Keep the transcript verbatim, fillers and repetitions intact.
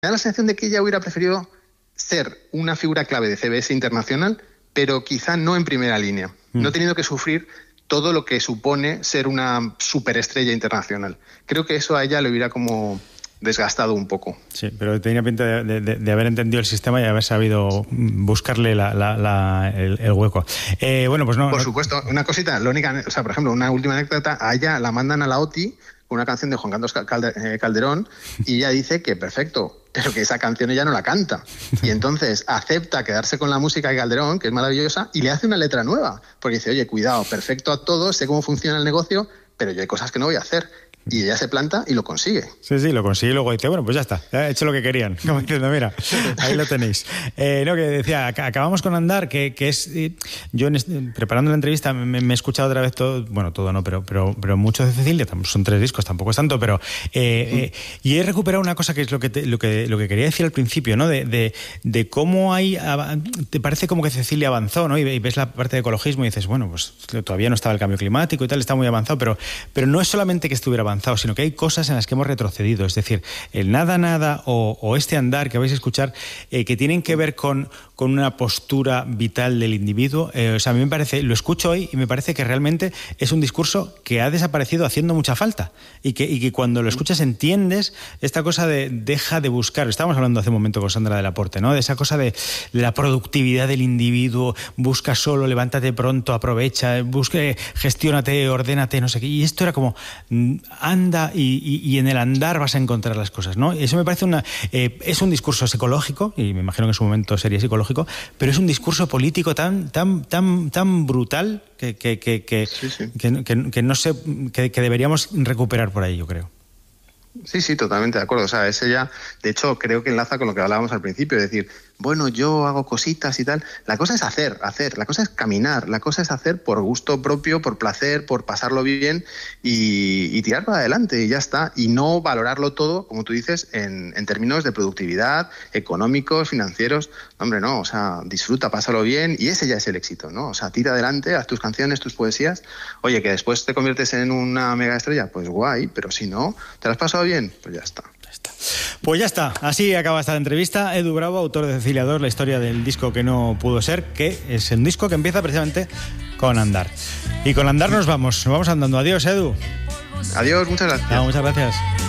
da la sensación de que ella hubiera preferido ser una figura clave de C B S internacional, pero quizá no en primera línea, mm. no teniendo que sufrir todo lo que supone ser una superestrella internacional. Creo que eso a ella le hubiera como desgastado un poco. Sí, pero tenía pinta de, de, de haber entendido el sistema y haber sabido buscarle la, la, la, el, el hueco. Eh, bueno, pues no... Por no... supuesto, una cosita, la única, o sea, por ejemplo, una última anécdota, a ella la mandan a la O T I con una canción de Juan Carlos Calderón y ella dice que perfecto, pero que esa canción ella no la canta. Y entonces acepta quedarse con la música de Calderón, que es maravillosa, y le hace una letra nueva, porque dice, oye, cuidado, perfecto a todo, sé cómo funciona el negocio, pero yo hay cosas que no voy a hacer. Y ella se planta y lo consigue. Sí, sí, lo consigue y luego dice, bueno, pues ya está, ya he hecho lo que querían. Como diciendo, mira, ahí lo tenéis. Eh, no, que decía, acabamos con Andar, que, que es... Eh, yo en este, preparando la entrevista me, me he escuchado otra vez todo, bueno, todo no, pero, pero, pero mucho de Cecilia, son tres discos, tampoco es tanto, pero... Eh, mm. eh, y he recuperado una cosa que es lo que, te, lo que, lo que quería decir al principio, ¿no? De, de, de cómo hay... Te parece como que Cecilia avanzó, ¿no? Y, y ves la parte de ecologismo y dices, bueno, pues todavía no estaba el cambio climático y tal, está muy avanzado, pero, pero no es solamente que estuviera avanzado, sino que hay cosas en las que hemos retrocedido. Es decir, el nada nada o, o este andar que vais a escuchar eh, que tienen que ver con, con una postura vital del individuo. Eh, o sea, a mí me parece, lo escucho hoy y me parece que realmente es un discurso que ha desaparecido haciendo mucha falta y que, y que cuando lo escuchas entiendes esta cosa de deja de buscar. Estábamos hablando hace un momento con Sandra del Aporte, ¿no? De esa cosa de la productividad del individuo, busca solo, levántate pronto, aprovecha, busque, gestiónate, ordénate, no sé qué. Y esto era como anda y, y, y en el andar vas a encontrar las cosas, ¿no? Eso me parece una... Eh, es un discurso psicológico, y me imagino que en su momento sería psicológico, pero es un discurso político tan, tan, tan, tan brutal que, que, que, que, sí, sí. que, que, que no sé, que, que deberíamos recuperar por ahí, yo creo. Sí, sí, totalmente de acuerdo. O sea, ese ya, de hecho, creo que enlaza con lo que hablábamos al principio, es decir, bueno, yo hago cositas y tal. La cosa es hacer, hacer, la cosa es caminar, la cosa es hacer por gusto propio, por placer, por pasarlo bien y, y tirar para adelante y ya está. Y no valorarlo todo, como tú dices, en, en términos de productividad, económicos, financieros. Hombre, no, o sea, disfruta, pásalo bien y ese ya es el éxito, ¿no? O sea, tira adelante, haz tus canciones, tus poesías. Oye, que después te conviertes en una mega estrella, pues guay, pero si no, te lo has pasado bien, pues ya está. Ya está. Pues ya está, así acaba esta entrevista. Edu Bravo, autor de Cecilia dos, la historia del disco que no pudo ser, que es un disco que empieza precisamente con Andar. Y con Andar nos vamos, nos vamos andando. Adiós, Edu. Adiós, muchas gracias. No, muchas gracias.